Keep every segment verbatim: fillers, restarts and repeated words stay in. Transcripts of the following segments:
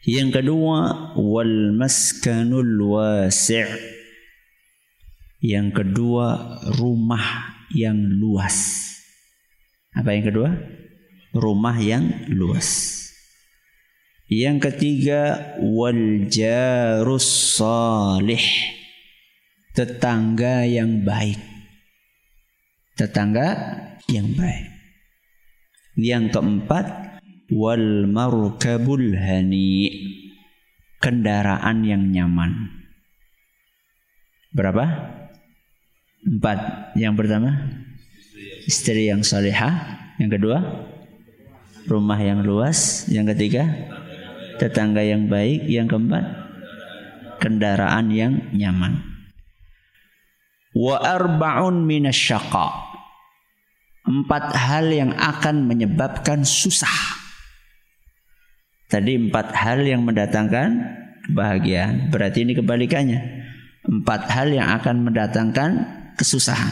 Yang kedua, wal maskanul wasi'. Yang kedua, rumah yang luas. Apa yang kedua? Rumah yang luas. Yang ketiga, wal jarus salih. Tetangga yang baik. Tetangga yang baik. Yang keempat, wal markabul hani. Kendaraan yang nyaman. Berapa? Empat. Yang pertama, istri yang salihah. Yang kedua, rumah yang luas. Yang ketiga, tetangga yang baik. Yang keempat, kendaraan yang nyaman. Wa arba'un minasyaqa. Empat hal yang akan menyebabkan susah. Tadi empat hal yang mendatangkan kebahagiaan. Berarti ini kebalikannya. Empat hal yang akan mendatangkan kesusahan.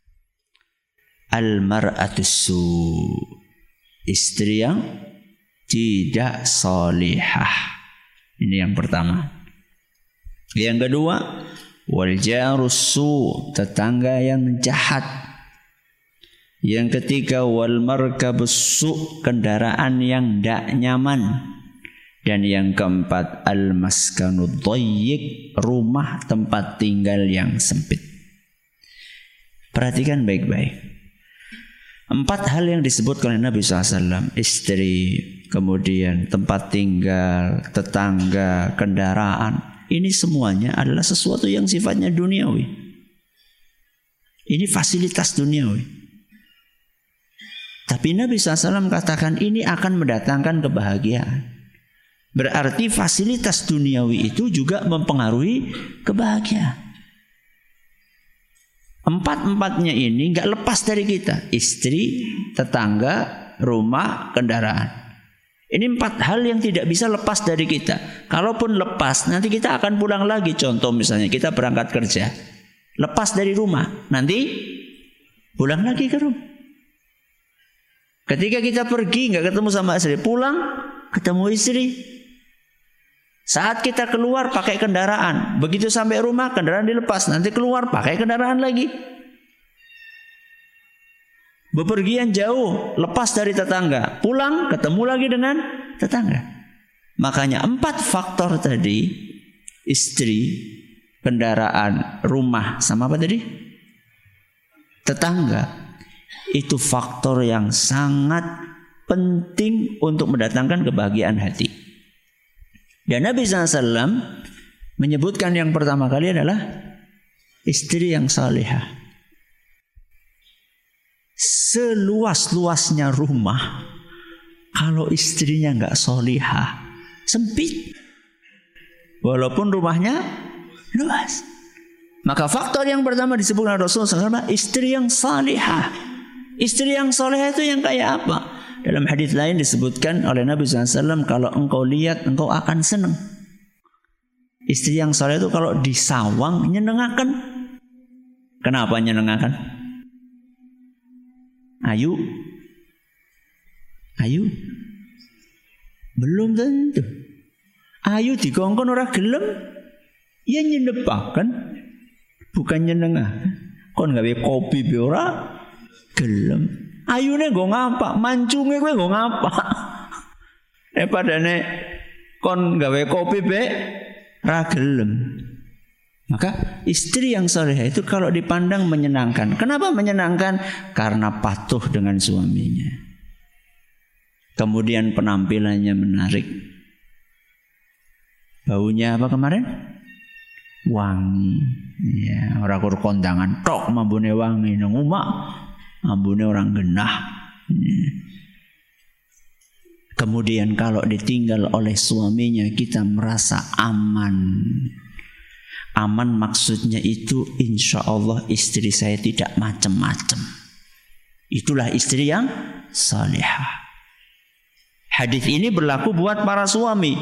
Al-mar'atus su'. Istri yang tidak salihah. Ini yang pertama. Yang kedua, wal jarus su'. Tetangga yang jahat. Yang ketiga, wal markabus su'. Kendaraan yang tidak nyaman. Dan yang keempat, al maskanud dhayyiq. Rumah tempat tinggal yang sempit. Perhatikan baik-baik. Empat hal yang disebutkan oleh Nabi shallallahu alaihi wasallam. Istri, kemudian tempat tinggal, tetangga, kendaraan. Ini semuanya adalah sesuatu yang sifatnya duniawi. Ini fasilitas duniawi. Tapi Nabi shallallahu alaihi wasallam katakan ini akan mendatangkan kebahagiaan. Berarti fasilitas duniawi itu juga mempengaruhi kebahagiaan. Empat-empatnya ini gak lepas dari kita. Istri, tetangga, rumah, kendaraan. Ini empat hal yang tidak bisa lepas dari kita. Kalaupun lepas, nanti kita akan pulang lagi. Contoh misalnya kita berangkat kerja. Lepas dari rumah, nanti pulang lagi ke rumah. Ketika kita pergi gak ketemu sama istri, pulang ketemu istri. Saat kita keluar pakai kendaraan, begitu sampai rumah kendaraan dilepas, nanti keluar pakai kendaraan lagi. Bepergian jauh, lepas dari tetangga, pulang ketemu lagi dengan tetangga. Makanya empat faktor tadi, istri, kendaraan, rumah, sama apa tadi? Tetangga. Itu faktor yang sangat penting untuk mendatangkan kebahagiaan hati. Dan Nabi shallallahu alaihi wasallam menyebutkan yang pertama kali adalah istri yang salihah. Seluas-luasnya rumah, kalau istrinya nggak salihah, sempit. Walaupun rumahnya luas. Maka faktor yang pertama disebutkan Rasulullah shallallahu alaihi wasallam, istri yang salihah. Istri yang salihah itu yang kayak apa? Dalam hadis lain disebutkan oleh Nabi shallallahu alaihi wasallam, kalau engkau lihat engkau akan senang. Istri yang saleh itu kalau disawang nyenengaken. Kenapa nyenengaken? Ayu, ayu, belum tentu. Ayu dikongkon ora gelem, ya nyenepaken, bukan nyenengaken. Kon gawe kopi be ora gelem. Ayune nggo ngapa? Mancunge kowe nggo ngapa? Eh padane kon gawe kopi be ra gelem. Maka istri yang salehah itu kalau dipandang menyenangkan. Kenapa menyenangkan? Karena patuh dengan suaminya. Kemudian penampilannya menarik. Baunya apa kemarin? Wangi. Ya, ora kur kondangan tok mambune wangi nang omah. Ambune orang genah. Kemudian kalau ditinggal oleh suaminya, kita merasa aman. Aman maksudnya itu insya Allah istri saya tidak macam-macam. Itulah istri yang salihah. Hadis ini berlaku buat para suami.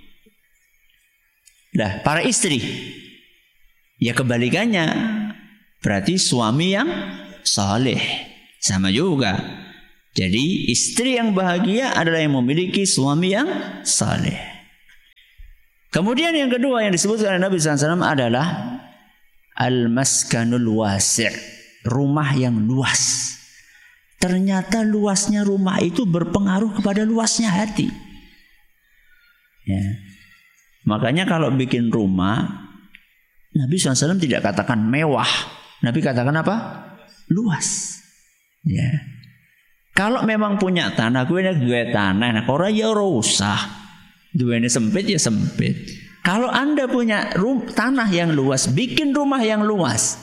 Nah, para istri, ya kebalikannya. Berarti suami yang saleh. Sama juga. Jadi istri yang bahagia adalah yang memiliki suami yang saleh. Kemudian yang kedua yang disebutkan oleh Nabi sallallahu alaihi wasallam adalah al-maskanul wasi', rumah yang luas. Ternyata luasnya rumah itu berpengaruh kepada luasnya hati. Ya. Makanya kalau bikin rumah, Nabi sallallahu alaihi wasallam tidak katakan mewah. Nabi katakan apa? Luas. Ya. Kalau memang punya tanah, gue gue tanah, nah ora ya ora usah. Duene sempit ya sempit. Kalau Anda punya rum, tanah yang luas, bikin rumah yang luas.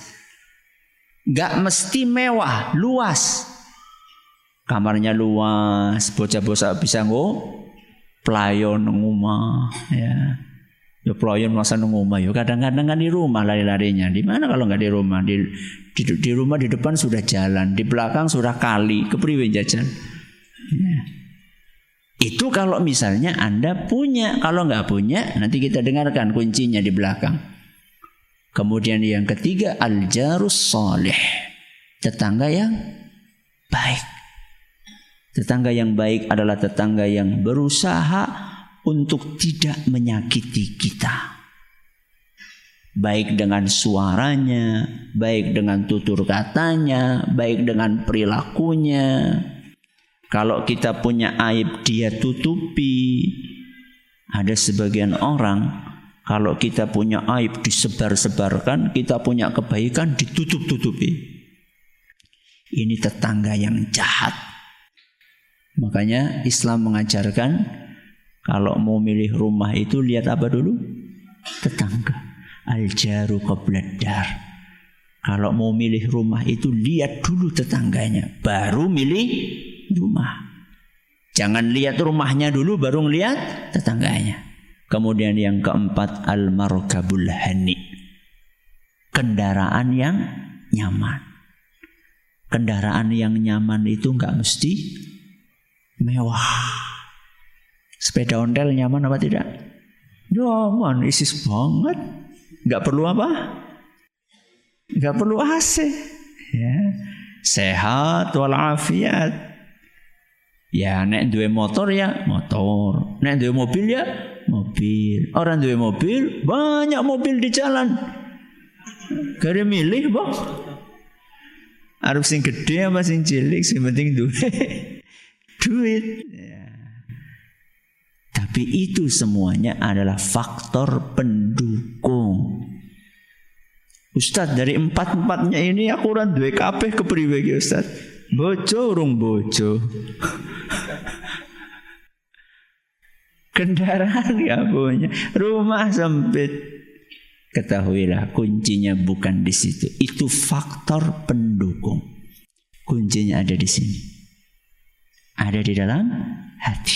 Gak mesti mewah, luas. Kamarnya luas, bocah-bocah bisa nggo playon nang omah, ya. Ya playon masa nang omah, ya kadang-kadang kan di rumah lari-larinya. Di mana kalau nggak di rumah? Di, di di rumah di depan sudah jalan, di belakang sudah kali, kepriwe jajan. Ya. Itu kalau misalnya Anda punya, kalau nggak punya nanti kita dengarkan kuncinya di belakang. Kemudian yang ketiga al-jarus shalih, tetangga yang baik. Tetangga yang baik adalah tetangga yang berusaha untuk tidak menyakiti kita. Baik dengan suaranya, baik dengan tutur katanya, baik dengan perilakunya. Kalau kita punya aib dia tutupi. Ada sebagian orang kalau kita punya aib disebar-sebarkan, kita punya kebaikan ditutup-tutupi. Ini tetangga yang jahat. Makanya Islam mengajarkan kalau mau milih rumah itu lihat apa dulu? Tetangga. Al-jaru qablad dar. Kalau mau milih rumah itu lihat dulu tetangganya, baru milih rumah. Jangan lihat rumahnya dulu baru lihat tetangganya. Kemudian yang keempat al-markabul hani. Kendaraan yang nyaman. Kendaraan yang nyaman itu enggak mesti mewah. Sepeda ontel nyaman apa tidak? Nyaman, isis banget. Enggak perlu apa? Enggak perlu A C. Ya. Sehat walafiat. Ya, nek duwe motor ya motor. Nek duwe mobil ya mobil. Orang duwe mobil, banyak mobil di jalan. Gare milih, Bang. Arep sing gede apa sing cilik, sing penting duwe duit. Ya. Tapi itu semuanya adalah faktor pendukung. Ustaz, dari empat-empatnya ini aku ora duwe kabeh kepriwe iki Ustaz? Bojo urung bojo. Kendaraan ya punya, rumah sempit. Ketahuilah kuncinya bukan di situ. Itu faktor pendukung. Kuncinya ada di sini. Ada di dalam hati.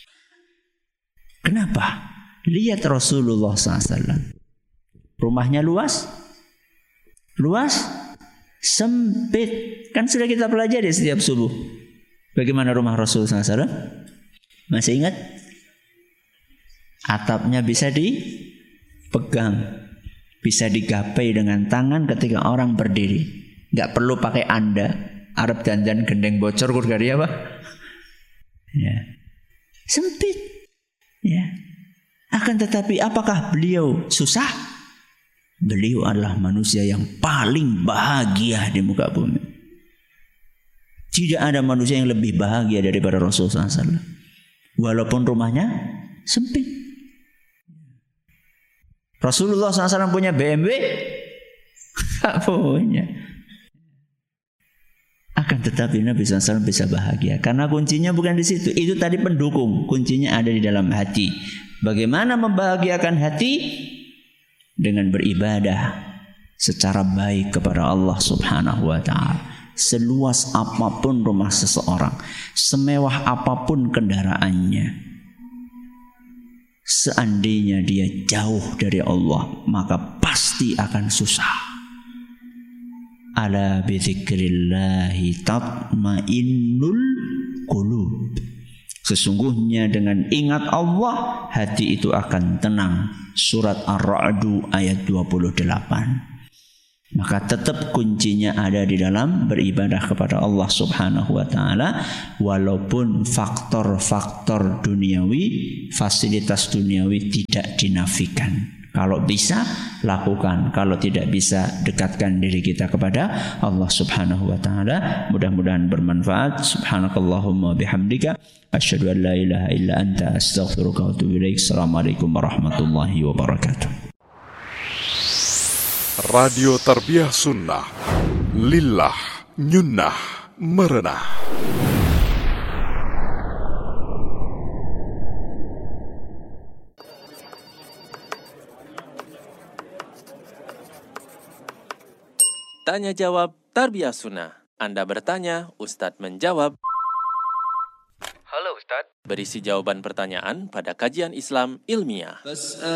Kenapa? Lihat Rasulullah sallallahu alaihi wasallam. Rumahnya luas? Luas? Sempit. Kan sudah kita pelajari setiap subuh. Bagaimana rumah Rasul sallallahu alaihi wasallam? Masih ingat? Atapnya bisa dipegang, bisa digapai dengan tangan ketika orang berdiri. Gak perlu pakai anda. Arab dandan gendeng bocor kurgari apa? Ya. Sempit. Ya. Akan tetapi apakah beliau susah? Beliau adalah manusia yang paling bahagia di muka bumi. Tidak ada manusia yang lebih bahagia daripada Rasulullah sallallahu alaihi wasallam. Walaupun rumahnya sempit. Rasulullah sallallahu alaihi wasallam punya B M W? Tak punya. Akan tetapi Nabi sallallahu alaihi wasallam bisa bahagia. Karena kuncinya bukan di situ. Itu tadi pendukung. Kuncinya ada di dalam hati. Bagaimana membahagiakan hati? Dengan beribadah secara baik kepada Allah subhanahu wa ta'ala. Seluas apapun rumah seseorang, semewah apapun kendaraannya, seandainya dia jauh dari Allah, maka pasti akan susah. Ala bidzikrillahi tatmainnul qulub. Sesungguhnya dengan ingat Allah, hati itu akan tenang. Surat Ar-Ra'd ayat dua puluh delapan. Maka tetap kuncinya ada di dalam beribadah kepada Allah Subhanahu wa taala, walaupun faktor-faktor duniawi, fasilitas duniawi tidak dinafikan. Kalau bisa lakukan, kalau tidak bisa dekatkan diri kita kepada Allah Subhanahu wa taala. Mudah-mudahan bermanfaat. Subhanakallahumma bihamdika asyhadu an la ilaha illa anta astaghfiruka wa atubu ilaik. Assalamualaikum warahmatullahi wabarakatuh. Radio Tarbiyah Sunnah, lillah, nyunnah, merenah. Tanya jawab Tarbiyah Sunnah. Anda bertanya, Ustadz menjawab. Halo Ustadz. Berisi jawaban pertanyaan pada kajian Islam ilmiah.